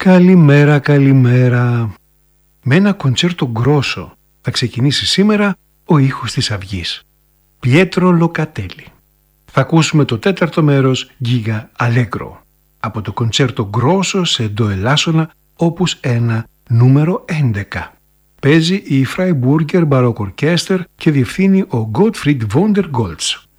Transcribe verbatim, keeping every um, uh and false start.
Καλημέρα, καλημέρα. Με ένα κοντσέρτο γκρόσο θα ξεκινήσει σήμερα ο ήχος της αυγής. Πιέτρο Λοκατέλη. Θα ακούσουμε το τέταρτο μέρος Γκίγα Αλέγκρο από το κοντσέρτο γκρόσο σε ντο ελάσσονα όπους ένα νούμερο έντεκα. Παίζει η Freiburger Baroque Orchester και διευθύνει ο Gottfried von der Goltz.